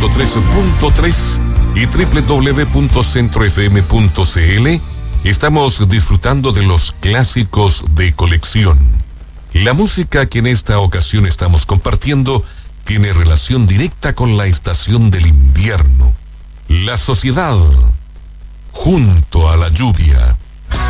103.3 y www.centrofm.cl, estamos disfrutando de los clásicos de colección. La música que en esta ocasión estamos compartiendo tiene relación directa con la estación del invierno. La sociedad junto a la lluvia.